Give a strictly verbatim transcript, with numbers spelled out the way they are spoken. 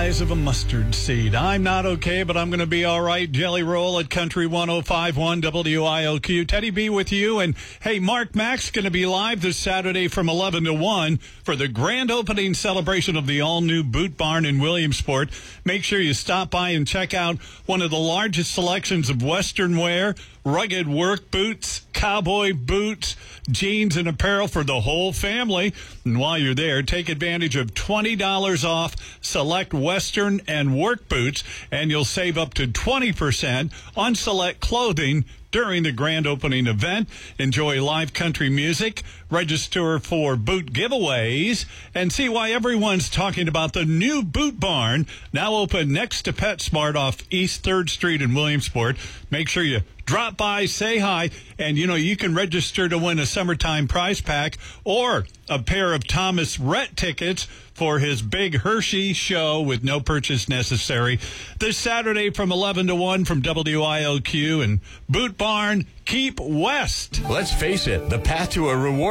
size of a mustard seed. I'm not okay, but I'm going to be all right. Jelly Roll at Country one oh five point one W I L Q. Teddy B with you. And, hey, Mark Mack's going to be live this Saturday from eleven to one for the grand opening celebration of the all-new Boot Barn in Williamsport. Make sure you stop by and check out one of the largest selections of Western wear, rugged work boots, cowboy boots, jeans, and apparel for the whole family. And while you're there, take advantage of twenty dollars off select Western and work boots, and you'll save up to twenty percent on select clothing during the grand opening event. Enjoy live country music, register for boot giveaways, and see why everyone's talking about the new Boot Barn, now open next to PetSmart off East third Street in Williamsport. Make sure you drop by, say hi, and, you know, you can register to win a summertime prize pack or a pair of Thomas Rhett tickets for his big Hershey show with no purchase necessary. This Saturday from eleven to one from W I L Q and Boot Barn, keep west. Let's face it, the path to a reward